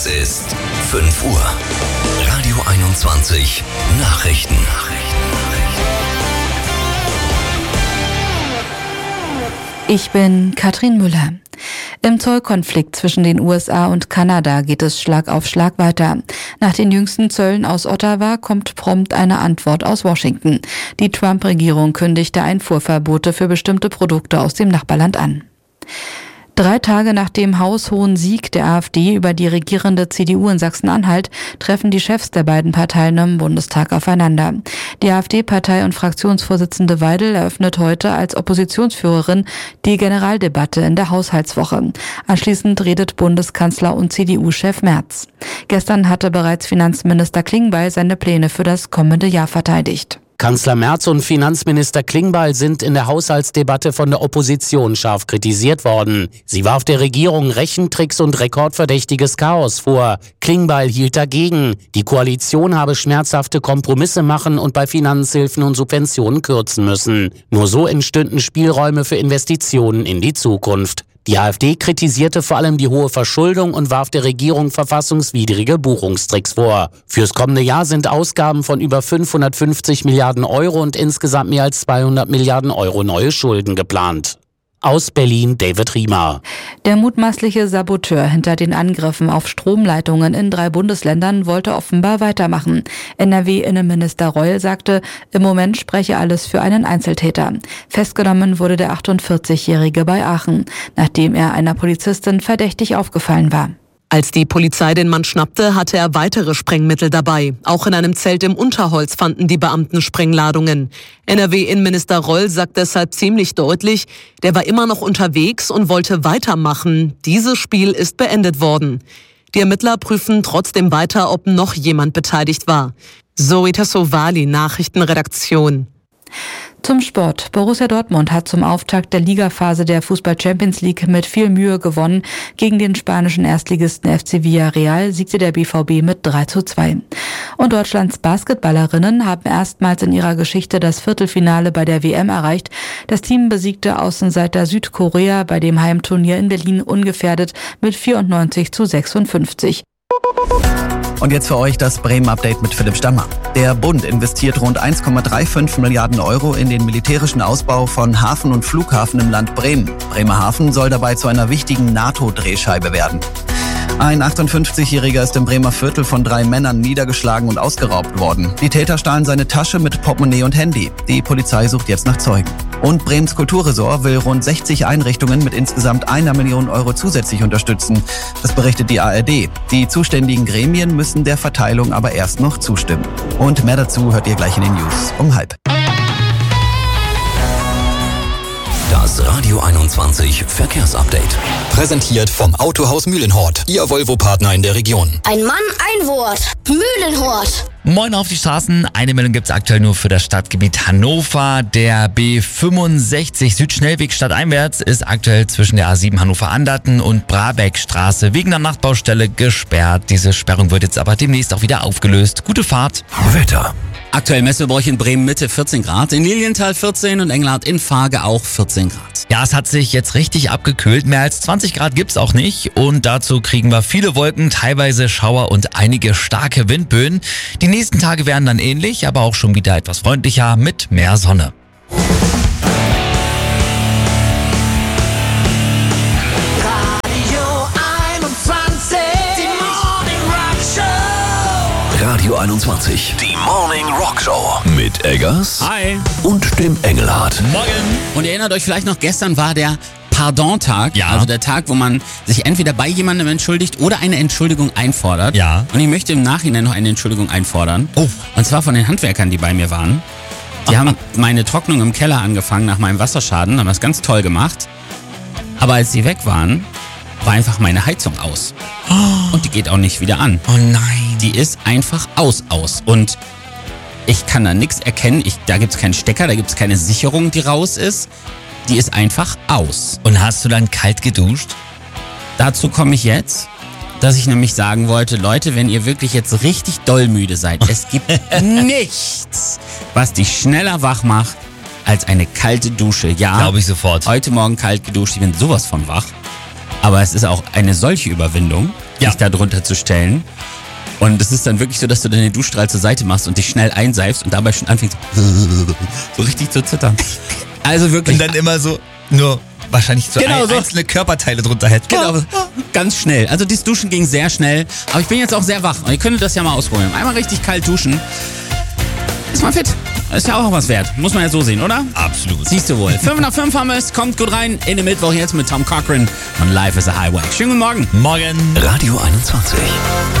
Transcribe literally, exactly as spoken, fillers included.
Es ist fünf Uhr. Radio einundzwanzig Nachrichten. Ich bin Katrin Müller. Im Zollkonflikt zwischen den U S A und Kanada geht es Schlag auf Schlag weiter. Nach den jüngsten Zöllen aus Ottawa kommt prompt eine Antwort aus Washington. Die Trump-Regierung kündigte Einfuhrverbote für bestimmte Produkte aus dem Nachbarland an. Drei Tage nach dem haushohen Sieg der AfD über die regierende C D U in Sachsen-Anhalt treffen die Chefs der beiden Parteien im Bundestag aufeinander. Die AfD-Partei- und Fraktionsvorsitzende Weidel eröffnet heute als Oppositionsführerin die Generaldebatte in der Haushaltswoche. Anschließend redet Bundeskanzler und C D U-Chef Merz. Gestern hatte bereits Finanzminister Klingbeil seine Pläne für das kommende Jahr verteidigt. Kanzler Merz und Finanzminister Klingbeil sind in der Haushaltsdebatte von der Opposition scharf kritisiert worden. Sie warf der Regierung Rechentricks und rekordverdächtiges Chaos vor. Klingbeil hielt dagegen. Die Koalition habe schmerzhafte Kompromisse machen und bei Finanzhilfen und Subventionen kürzen müssen. Nur so entstünden Spielräume für Investitionen in die Zukunft. Die AfD kritisierte vor allem die hohe Verschuldung und warf der Regierung verfassungswidrige Buchungstricks vor. Fürs kommende Jahr sind Ausgaben von über fünfhundertfünfzig Milliarden Euro und insgesamt mehr als zweihundert Milliarden Euro neue Schulden geplant. Aus Berlin David Riemer. Der mutmaßliche Saboteur hinter den Angriffen auf Stromleitungen in drei Bundesländern wollte offenbar weitermachen. N R W-Innenminister Reul sagte, im Moment spreche alles für einen Einzeltäter. Festgenommen wurde der achtundvierzigjährige bei Aachen, nachdem er einer Polizistin verdächtig aufgefallen war. Als die Polizei den Mann schnappte, hatte er weitere Sprengmittel dabei. Auch in einem Zelt im Unterholz fanden die Beamten Sprengladungen. N R W-Innenminister Reul sagt deshalb ziemlich deutlich, der war immer noch unterwegs und wollte weitermachen. Dieses Spiel ist beendet worden. Die Ermittler prüfen trotzdem weiter, ob noch jemand beteiligt war. Zoe Tassovali, Nachrichtenredaktion. Zum Sport. Borussia Dortmund hat zum Auftakt der Ligaphase der Fußball-Champions League mit viel Mühe gewonnen. Gegen den spanischen Erstligisten F C Villarreal siegte der B V B mit drei zu zwei. Und Deutschlands Basketballerinnen haben erstmals in ihrer Geschichte das Viertelfinale bei der W M erreicht. Das Team besiegte Außenseiter Südkorea bei dem Heimturnier in Berlin ungefährdet mit vierundneunzig zu sechsundfünfzig. Und jetzt für euch das Bremen-Update mit Philipp Stammer. Der Bund investiert rund eins Komma fünfunddreißig Milliarden Euro in den militärischen Ausbau von Hafen und Flughafen im Land Bremen. Bremerhaven soll dabei zu einer wichtigen NATO-Drehscheibe werden. Ein achtundfünfzigjähriger ist im Bremer Viertel von drei Männern niedergeschlagen und ausgeraubt worden. Die Täter stahlen seine Tasche mit Portemonnaie und Handy. Die Polizei sucht jetzt nach Zeugen. Und Brems Kulturresort will rund sechzig Einrichtungen mit insgesamt einer Million Euro zusätzlich unterstützen. Das berichtet die A R D. Die zuständigen Gremien müssen der Verteilung aber erst noch zustimmen. Und mehr dazu hört ihr gleich in den News um halb. Das Radio einundzwanzig Verkehrsupdate. Präsentiert vom Autohaus Mühlenhort. Ihr Volvo-Partner in der Region. Ein Mann, ein Wort. Mühlenhort. Moin auf die Straßen. Eine Meldung gibt's aktuell nur für das Stadtgebiet Hannover. Der B fünfundsechzig Südschnellweg stadteinwärts ist aktuell zwischen der A sieben Hannover-Anderten und Brabeckstraße wegen der Nachtbaustelle gesperrt. Diese Sperrung wird jetzt aber demnächst auch wieder aufgelöst. Gute Fahrt. Wetter. Aktuell Messebräuch in Bremen Mitte vierzehn Grad, in Lilienthal vierzehn und Engelhardt in Farge auch vierzehn Grad. Ja, es hat sich jetzt richtig abgekühlt. Mehr als zwanzig Grad gibt's auch nicht. Und dazu kriegen wir viele Wolken, teilweise Schauer und einige starke Windböen. Die nächsten Tage werden dann ähnlich, aber auch schon wieder etwas freundlicher mit mehr Sonne. Radio einundzwanzig, die Morning Rock Show mit Eggers Hi. und dem Engelhardt. Morgen. Und ihr erinnert euch vielleicht noch, gestern war der Pardon-Tag, Ja. also der Tag, wo man sich entweder bei jemandem entschuldigt oder eine Entschuldigung einfordert. Ja. Und ich möchte im Nachhinein noch eine Entschuldigung einfordern. Oh. Und zwar von den Handwerkern, die bei mir waren. Die haben meine Trocknung im Keller angefangen nach meinem Wasserschaden, haben das ganz toll gemacht. Aber als sie weg waren, war einfach meine Heizung aus. Und die geht auch nicht wieder an. Oh nein. Die ist einfach aus, aus. Und ich kann da nichts erkennen. Ich, da gibt's keinen Stecker, da gibt's keine Sicherung, die raus ist. Die ist einfach aus. Und hast du dann kalt geduscht? Dazu komme ich jetzt, dass ich nämlich sagen wollte, Leute, wenn ihr wirklich jetzt richtig doll müde seid, es gibt nichts, was dich schneller wach macht als eine kalte Dusche. Ja, Glaube ich sofort. heute Morgen kalt geduscht, ich bin sowas von wach. Aber es ist auch eine solche Überwindung. ja. dich da drunter zu stellen. Und es ist dann wirklich so, dass du deine Duschstrahl zur Seite machst und dich schnell einseifst und dabei schon anfängst so richtig zu zittern. Also wirklich. Und dann immer so nur wahrscheinlich so, genau ein, so einzelne Körperteile drunter hält. Genau, ganz schnell. Also das Duschen ging sehr schnell. Aber ich bin jetzt auch sehr wach und ihr könntet das ja mal ausprobieren. Einmal richtig kalt duschen. Ist mal fit. Ist ja auch was wert. Muss man ja so sehen, oder? Absolut. Siehst du wohl. fünf nach fünf haben wir es. Kommt gut rein in den Mittwoch jetzt mit Tom Cochran von Life is a Highway. Schönen guten Morgen. Morgen. Radio einundzwanzig.